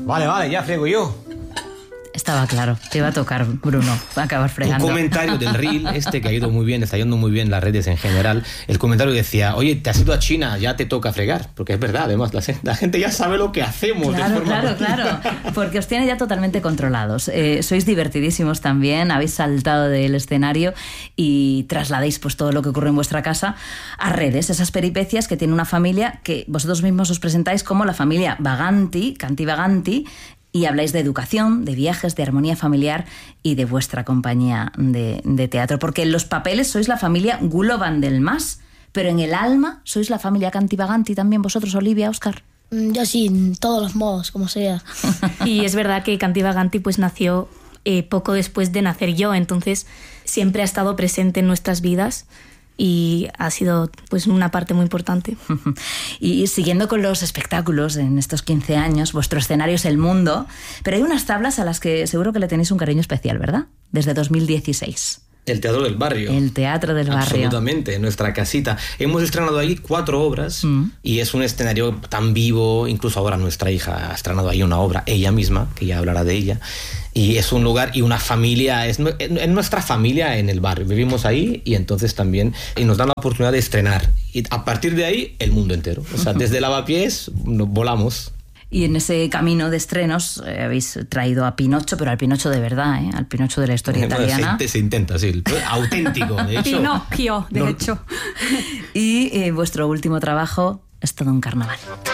Vale, ya friego yo. Estaba claro, te iba a tocar, Bruno, va a acabar fregando. Un comentario del reel que ha ido muy bien, está yendo muy bien las redes en general. El comentario decía, oye, te has ido a China, ya te toca fregar. Porque es verdad, además, la gente ya sabe lo que hacemos. Claro, porque os tiene ya totalmente controlados. Sois divertidísimos también, habéis saltado del escenario y trasladáis pues todo lo que ocurre en vuestra casa a redes, esas peripecias que tiene una familia que vosotros mismos os presentáis como la familia Vaganti, Canti Vaganti, y habláis de educación, de viajes, de armonía familiar y de vuestra compañía de teatro. Porque en los papeles sois la familia Gulovan del Mas, pero en el alma sois la familia Canti Vaganti también vosotros, Olivia, Óscar. Yo sí, en todos los modos, como sea. Y es verdad que Canti Vaganti pues nació poco después de nacer yo, entonces siempre ha estado presente en nuestras vidas y ha sido pues una parte muy importante. Y siguiendo con los espectáculos en estos 15 años, vuestro escenario es el mundo, pero hay unas tablas a las que seguro que le tenéis un cariño especial, ¿verdad? Desde 2016. El Teatro del Barrio. El Teatro del Barrio. Absolutamente, en nuestra casita. Hemos estrenado ahí 4 obras y es un escenario tan vivo. Incluso ahora nuestra hija ha estrenado ahí una obra, ella misma, que ya hablará de ella. Y es un lugar y una familia, es nuestra familia en el barrio. Vivimos ahí y entonces también y nos dan la oportunidad de estrenar. Y a partir de ahí, el mundo entero. O sea, desde Lavapiés volamos. Y en ese camino de estrenos habéis traído a Pinocho, pero al Pinocho de verdad, al Pinocho de la historia italiana. Se intenta, sí. Auténtico, de hecho. Pinocchio, de hecho. Y vuestro último trabajo es todo un carnaval.